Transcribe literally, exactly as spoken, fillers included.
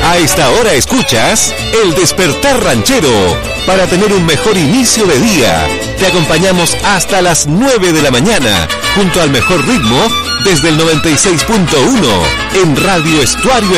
A esta hora escuchas El Despertar Ranchero. Para tener un mejor inicio de día, te acompañamos hasta las nueve de la mañana, junto al mejor ritmo, desde el noventa y seis punto uno, en Radio Estuario